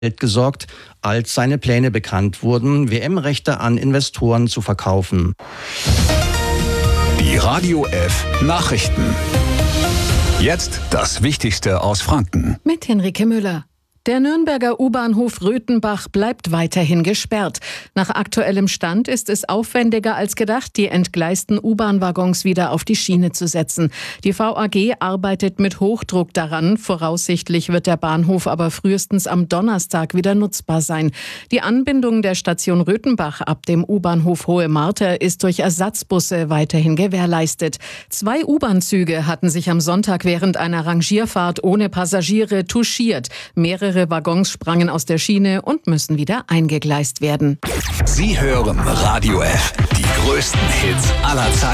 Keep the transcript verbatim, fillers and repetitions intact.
gesorgt, als seine Pläne bekannt wurden, W M-Rechte an Investoren zu verkaufen. Die Radio F Nachrichten. Jetzt das Wichtigste aus Franken. Mit Henrike Müller. Der Nürnberger U-Bahnhof Röthenbach bleibt weiterhin gesperrt. Nach aktuellem Stand ist es aufwendiger als gedacht, die entgleisten U-Bahn-Waggons wieder auf die Schiene zu setzen. Die V A G arbeitet mit Hochdruck daran. Voraussichtlich wird der Bahnhof aber frühestens am Donnerstag wieder nutzbar sein. Die Anbindung der Station Röthenbach ab dem U-Bahnhof Hohe Marter ist durch Ersatzbusse weiterhin gewährleistet. Zwei U-Bahn-Züge hatten sich am Sonntag während einer Rangierfahrt ohne Passagiere touchiert. Mehrere Waggons sprangen aus der Schiene und müssen wieder eingegleist werden. Sie hören Radio F, die größten Hits aller Zeiten.